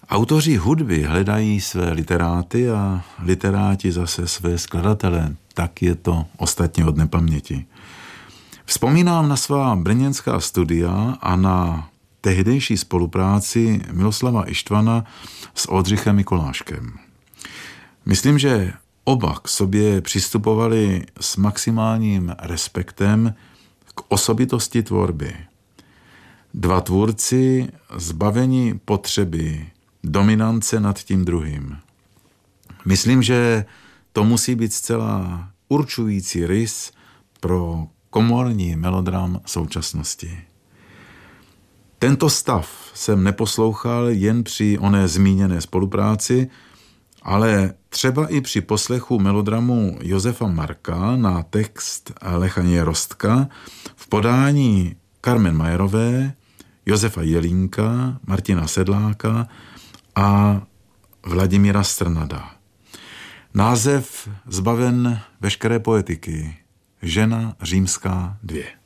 Autoři hudby hledají své literáty a literáti zase své skladatele. Tak je to ostatně od nepaměti. Vzpomínám na svá brněnská studia a na tehdejší spolupráci Miloslava Ištvana s Oldřichem Mikoláškem. Myslím, že oba k sobě přistupovali s maximálním respektem k osobitosti tvorby. Dva tvůrci zbaveni potřeby dominance nad tím druhým. Myslím, že to musí být zcela určující rys pro komorní melodram současnosti. Tento stav jsem neposlouchal jen při oné zmíněné spolupráci, ale třeba i při poslechu melodramu Josefa Marka na text Lecha Něrostka v podání Carmen Mayerové, Josefa Jelínka, Martina Sedláka a Vladimíra Strnada. Název zbaven veškeré poetiky. Žena římská 2.